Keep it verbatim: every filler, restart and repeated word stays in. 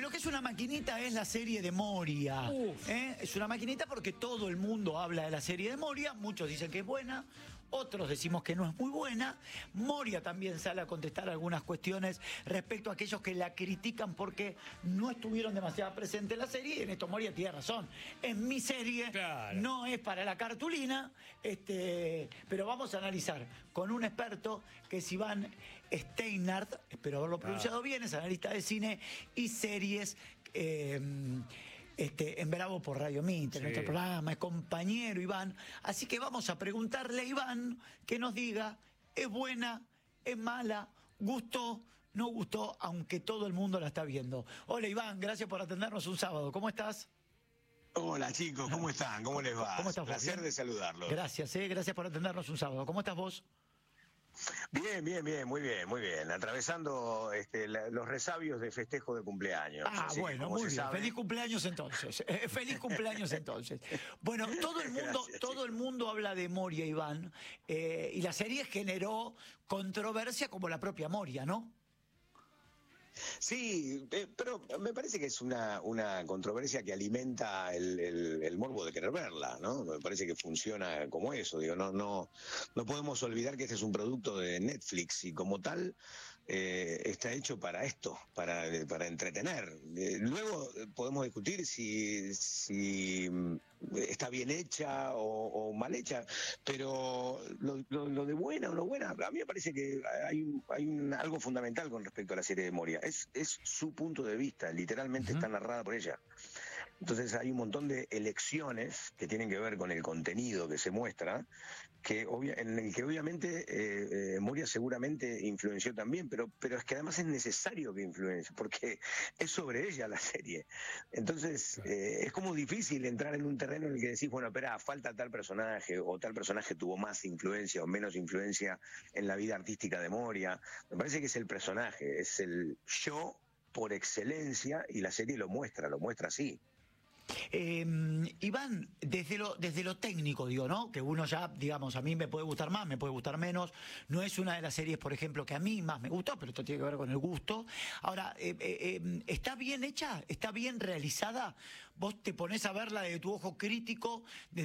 lo que es una maquinita es la serie de Moria. ¿eh? Es una maquinita porque todo el mundo habla de la serie de Moria. Muchos dicen que es buena, otros decimos que no es muy buena. Moria también sale a contestar algunas cuestiones respecto a aquellos que la critican porque no estuvieron demasiado presentes en la serie. Y en esto Moria tiene razón. Es mi serie, claro. No es para la cartulina. Este, pero vamos a analizar con un experto que es Iván Steinhardt, espero haberlo pronunciado ah. bien, es analista de cine y series eh, este, en Bravo por Radio Mitre, sí. Nuestro programa, es compañero Iván. Así que vamos a preguntarle a Iván que nos diga, ¿es buena, es mala, gustó, no gustó, aunque todo el mundo la está viendo? Hola Iván, gracias por atendernos un sábado, ¿cómo estás? Hola chicos, ¿cómo están? ¿Cómo les va? ¿Cómo estás vos? Placer de saludarlos. Gracias, eh, gracias por atendernos un sábado. ¿Cómo estás vos? Bien, bien, bien, muy bien, muy bien. Atravesando este, la, los resabios de festejo de cumpleaños. Ah, Así bueno, que, muy bien. sabe... Feliz cumpleaños entonces. Eh, feliz cumpleaños entonces. Bueno, todo el mundo, Gracias, todo el mundo habla de Moria, Iván, eh, y la serie generó controversia como la propia Moria, ¿no? Sí, eh, pero me parece que es una, una controversia que alimenta el, el, el morbo de querer verla, ¿no? Me parece que funciona como eso, digo, no, no, no podemos olvidar que este es un producto de Netflix y como tal eh, está hecho para esto, para, para entretener. Eh, luego podemos discutir si, si está bien hecha o, o mal hecha, pero lo, lo, lo de buena o no buena, a mí me parece que hay, hay un, algo fundamental con respecto a la serie de Moria. Es, es su punto de vista, literalmente uh-huh. Está narrada por ella. Entonces hay un montón de elecciones que tienen que ver con el contenido que se muestra, que obvia, en el que obviamente eh, eh, Moria seguramente influenció también, pero, pero es que además es necesario que influencie, porque es sobre ella la serie. Entonces eh, es como difícil entrar en un terreno en el que decís, bueno, espera, falta tal personaje, o tal personaje tuvo más influencia o menos influencia en la vida artística de Moria. Me parece que es el personaje, es el yo por excelencia, y la serie lo muestra, lo muestra así. Eh, Iván, desde lo, desde lo técnico, digo, ¿no? Que uno ya, digamos, a mí me puede gustar más, me puede gustar menos. No es una de las series, por ejemplo, que a mí más me gustó, pero esto tiene que ver con el gusto. Ahora, eh, eh, eh, ¿está bien hecha? ¿Está bien realizada? Vos te ponés a verla de tu ojo crítico.